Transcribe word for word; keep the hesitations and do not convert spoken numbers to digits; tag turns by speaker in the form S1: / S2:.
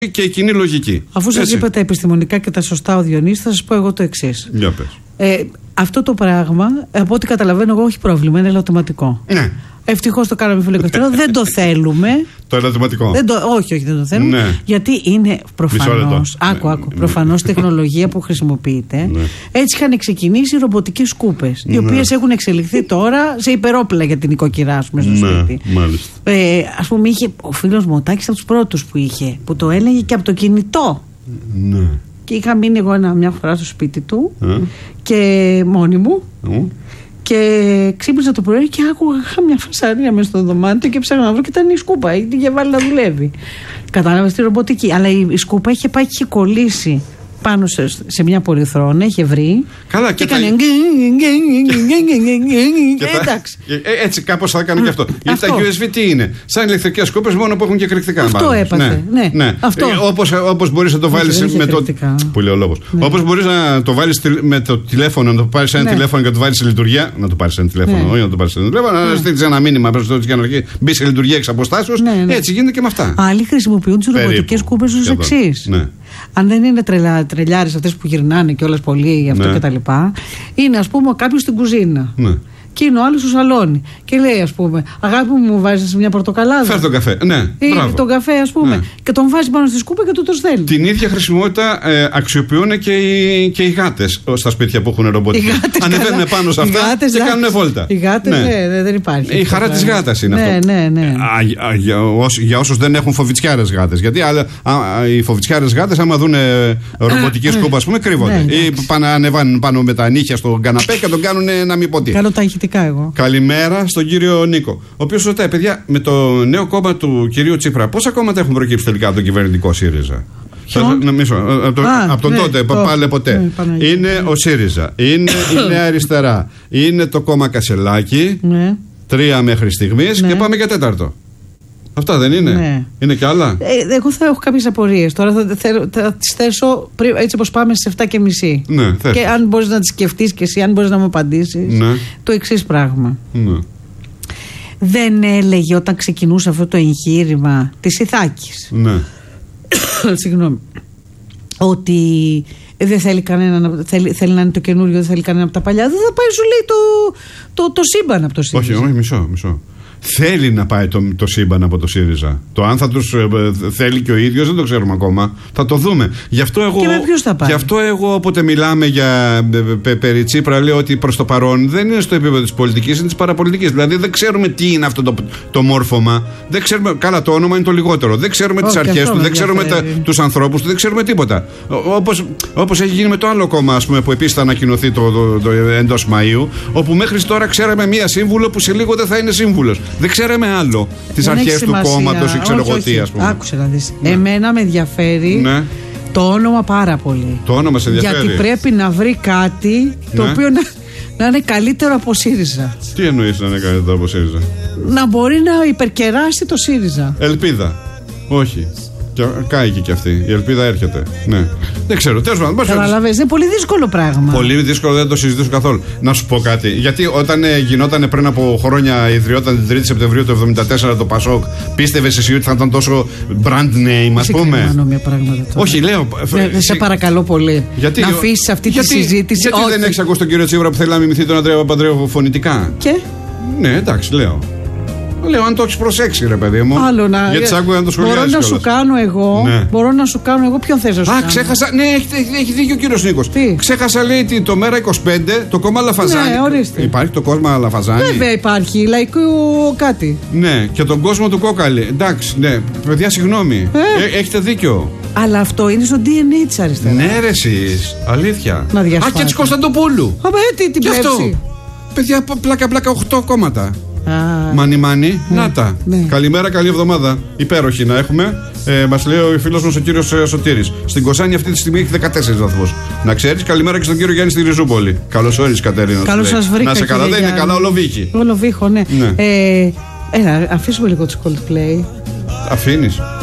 S1: και η κοινή λογική.
S2: Αφού σας είπα τα επιστημονικά και τα σωστά ο Διονύσης, θα σας πω εγώ το εξής.
S1: Για πες.
S2: Ε, αυτό το πράγμα, από ό,τι καταλαβαίνω εγώ, όχι πρόβλημα, είναι ελαττωματικό.
S1: Ναι.
S2: Ευτυχώς το κάναμε φιλοκαυτήριο, δεν το θέλουμε.
S1: Το ελαττωματικό.
S2: Δεν το, όχι, όχι, δεν το θέλουμε.
S1: Ναι.
S2: Γιατί είναι προφανώς. Άκου,
S1: ναι.
S2: άκου. Προφανώς τεχνολογία που χρησιμοποιείται. Ναι. Έτσι είχαν ξεκινήσει οι ρομποτικές σκούπες. Οι οποίες ναι. έχουν εξελιχθεί τώρα σε υπερόπλα για την νοικοκυρά, ας πούμε, στο
S1: ναι,
S2: σπίτι.
S1: Μάλιστα.
S2: Ε, ας πούμε, είχε, ο φίλος μου ο Τάκης από τους πρώτους που είχε, που το έλεγε και από το κινητό.
S1: Ναι.
S2: Και είχα μείνει εγώ ένα, μια φορά στο σπίτι του ε. και μόνη μου. Ε. Και ξύπνησα το πρωί και άκουγα μια φασαρία μέσα στο δωμάτιο και ψάχνα να βρω και ήταν η σκούπα. Την είχε βάλει να δουλεύει. Κατάλαβες τη ρομποτική. Αλλά η, η σκούπα είχε πάει και είχε κολλήσει πάνω σε, σε μια πολυθρόνα, είχε βρει.
S1: Καλά, και,
S2: και έκανε.
S1: Εντάξει. Έτσι κάπως θα έκανε και αυτό. Γιατί τα γιου ες μπι τι είναι? Σαν ηλεκτρικές σκούπες, μόνο που έχουν και εκρηκτικά.
S2: Αυτό έπαθε.
S1: Όπως μπορείς να το βάλεις με το. Που λέει ο λόγος. Όπως μπορείς να το βάλεις με το τηλέφωνο, να το πάρεις ένα τηλέφωνο και να το βάλεις σε λειτουργία. Να το πάρεις ένα τηλέφωνο, όχι να το πάρεις σε τηλέφωνο, να στείλεις ένα μήνυμα προς το για να μπει σε λειτουργία εξ αποστάσεως. Έτσι γίνεται και με αυτά.
S2: Άλλοι χρησιμοποιούν τις ρομποτικές σκούπες ως εξής. Αν δεν είναι τρελα, τρελιάρες αυτές που γυρνάνε και όλες πολύ αυτό ναι. και τα λοιπά, είναι ας πούμε κάποιος στην κουζίνα. Ναι. Και είναι ο άλλος στο σαλόνι. Και λέει, ας πούμε, αγάπη μου, μου βάζεις μια πορτοκαλάδα.
S1: Φέρ τον καφέ. Ναι,
S2: ή μπράβο. Τον καφέ, ας πούμε. Ναι. Και τον βάζει πάνω στη σκούπα και του το στέλνει.
S1: Την ίδια χρησιμότητα ε, αξιοποιούν και οι, και οι γάτες στα σπίτια που έχουν ρομποτική. Ανεβαίνουν πάνω σε αυτά γάτες, και γάτες, κάνουν βόλτα.
S2: Οι γάτες, ναι. ναι, δεν υπάρχει.
S1: Η χαρά της γάτας είναι
S2: ναι,
S1: αυτό.
S2: Ναι, ναι.
S1: Α, για, για, για όσους δεν έχουν φοβιτσιάρες γάτες. Γιατί α, α, οι φοβιτσιάρες γάτες, άμα δουν ρομποτική σκούπα, ας πούμε, κρύβονται. Ή ανεβαίνουν πάνω με τα νύχια στον καναπέ και τον κάνουν να μην ποτεί.
S2: Κάνω τα ηχητικά εγώ.
S1: Καλημέρα στον κύριο Νίκο. Ο οποίος ρωτάει, παιδιά, με το νέο κόμμα του κυρίου Τσίπρα, πόσα κόμματα έχουν προκύψει τελικά από το κυβερνητικό ΣΥΡΙΖΑ? Νομίζω, από τον, Α, από τον ναι, τότε, το, πάλι ποτέ. Ναι, είναι ο ΣΥΡΙΖΑ, είναι η Νέα Αριστερά, είναι το κόμμα Κασελάκη, ναι. τρία μέχρι στιγμής ναι. και πάμε για τέταρτο. Αυτά δεν είναι? Ναι. Είναι και άλλα?
S2: Ε, εγώ θα έχω κάποιες απορίες. Τώρα θα, θα, θα τις θέσω πριν, έτσι όπως πάμε στις εφτά και μισή.
S1: Ναι,
S2: και αν μπορείς να τις σκεφτείς και εσύ, αν μπορείς να μου απαντήσεις, ναι. το εξής πράγμα. Ναι. Δεν έλεγε όταν ξεκινούσε αυτό το εγχείρημα της Ιθάκης, ναι. συγγνώμη, ότι δεν θέλει κανένα, θέλει, θέλει να είναι το καινούριο, δεν θέλει κανένα από τα παλιά. Δεν θα πάει, σου λέει, το, το, το σύμπαν από το ΣΥΡΙΖΑ.
S1: Όχι, όχι, μισό, μισό. Θέλει να πάει το, το σύμπαν από το ΣΥΡΙΖΑ. Το αν θα τους ε, θέλει και ο ίδιος δεν το ξέρουμε ακόμα. Θα το δούμε. Γι' αυτό εγώ,
S2: και με ποιους θα πάει?
S1: Γι' αυτό εγώ όποτε μιλάμε για πε, περί Τσίπρα λέω ότι προς το παρόν δεν είναι στο επίπεδο της πολιτικής, είναι της παραπολιτικής. Δηλαδή δεν ξέρουμε τι είναι αυτό το, το μόρφωμα. Δεν ξέρουμε, καλά, το όνομα είναι το λιγότερο. Δεν ξέρουμε τις αρχές του, δεν ξέρουμε τα, τους ανθρώπους του, δεν ξέρουμε τίποτα. Όπως, όπως έχει γίνει με το άλλο κόμμα, ας πούμε, που επίσης θα ανακοινωθεί το, το, το, το, εντός Μαΐου, όπου μέχρι τώρα ξέραμε μία σύμβουλο που σε λίγο δεν θα είναι σύμβουλος. Δεν ξέραμε άλλο τις αρχές του κόμματος ή ξέρω εγώ τι, ας πούμε.
S2: Άκουσε να δεις. Ναι. Εμένα με ενδιαφέρει ναι. το όνομα πάρα πολύ.
S1: Το όνομα σε ενδιαφέρει.
S2: Γιατί πρέπει να βρει κάτι το ναι. οποίο να, να είναι καλύτερο από ΣΥΡΙΖΑ.
S1: Τι εννοείς να είναι καλύτερο από ΣΥΡΙΖΑ?
S2: Να μπορεί να υπερκεράσει το ΣΥΡΙΖΑ.
S1: Ελπίδα. Όχι. Και κάηκε και αυτή. Η ελπίδα έρχεται. Ναι. Δεν ξέρω. Τέλος πάντων.
S2: Καταλαβαίνεις. Είναι πολύ δύσκολο πράγμα.
S1: Πολύ δύσκολο, δεν το συζητήσω καθόλου. Να σου πω κάτι. Γιατί όταν ε, γινόταν πριν από χρόνια, ιδρυόταν την τρίτη Σεπτεμβρίου του εβδομήντα τέσσερα το Πασόκ, πίστευες εσύ ότι θα ήταν τόσο brand name, ας πούμε?
S2: Μια πράγματα τώρα.
S1: Όχι, λέω.
S2: Ναι, σε, σε παρακαλώ πολύ. Γιατί, να αφήσεις αυτή
S1: γιατί,
S2: τη συζήτηση.
S1: Γιατί όχι. Δεν έχεις ακούσει τον κύριο Τσίπρα που θέλει να μιμηθεί τον Ανδρέα Παπανδρέου φωνητικά?
S2: Και.
S1: Ναι, εντάξει, λέω. Λέω, αν το έχεις προσέξει, ρε παιδί μου.
S2: Άλλο να.
S1: Γιατί σ' άκουγα να το σχολιάσεις.
S2: Μπορώ να σου κάνω εγώ. Ναι. Μπορώ να σου κάνω εγώ. Ποιον θες να σου
S1: Α,
S2: κάνω?
S1: ξέχασα. Ναι, έχει, έχει δίκιο ο κύριος Νίκος.
S2: Τι?
S1: Ξέχασα, λέει, το Μέρα είκοσι πέντε, το κόμμα Λαφαζάνη.
S2: Ναι, ορίστε.
S1: Υπάρχει το κόμμα Λαφαζάνη?
S2: Βέβαια υπάρχει. Λαϊκό κάτι.
S1: Ναι, και τον κόσμο του Κόκαλη. Εντάξει, ναι. Παιδιά, συγγνώμη. Ε? Ε, έχετε δίκιο.
S2: Αλλά αυτό είναι στο ντι εν έι της αριστεράς.
S1: Ναι, ρε εσείς. Αλήθεια.
S2: Να διασπάσει.
S1: Α, και της Κωνσταντοπούλου.
S2: Α, τι, την πλέψη.
S1: Παιδιά, πλάκα-πλάκα, οκτώ κόμματα.
S2: Ah.
S1: Μάνι μάνι, ναι, να τα.
S2: Ναι.
S1: Καλημέρα, καλή εβδομάδα. Υπέροχη να έχουμε. Ε, μας λέει ο φίλος μας ο κύριος ε, Σωτήρης. Στην Κοσάνη αυτή τη στιγμή έχει δεκατέσσερις βαθμούς. Να ξέρεις, καλημέρα και στον κύριο Γιάννη στη Ριζούπολη. Καλώς όρισες, Κατερίνα.
S2: Καλώς σας βρήκα.
S1: Να σε καλά, δεν είναι καλά, Ολοβήχη.
S2: Ολοβήχο, ναι.
S1: ναι.
S2: Ε, έλα, αφήσουμε λίγο τους Coldplay.
S1: Αφήνεις?